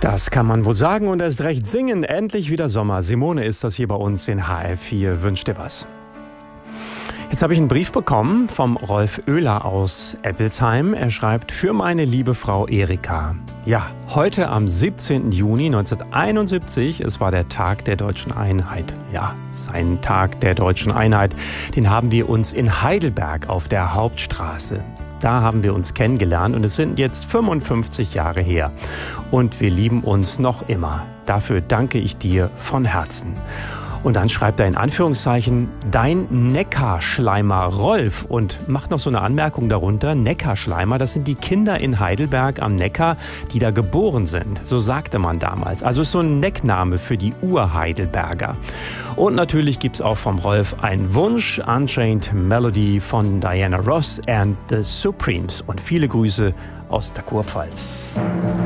Das kann man wohl sagen und erst recht singen. Endlich wieder Sommer. Simone ist das hier bei uns in HR4. Wünscht dir was. Jetzt habe ich einen Brief bekommen vom Rolf Oehler aus Eppelsheim. Er schreibt: Für meine liebe Frau Erika. Ja, heute am 17. Juni 1971, es war der Tag der Deutschen Einheit. Ja, sein Tag der Deutschen Einheit, den haben wir uns in Heidelberg auf der Hauptstraße. Da haben wir uns kennengelernt und es sind jetzt 55 Jahre her. Und wir lieben uns noch immer. Dafür danke ich dir von Herzen. Und dann schreibt er in Anführungszeichen: Dein Neckarschleimer Rolf, und macht noch so eine Anmerkung darunter. Neckarschleimer, das sind die Kinder in Heidelberg am Neckar, die da geboren sind. So sagte man damals. Also ist so ein Neckname für die Ur-Heidelberger. Und natürlich gibt's auch vom Rolf einen Wunsch: Unchained Melody von Diana Ross and the Supremes. Und viele Grüße aus der Kurpfalz.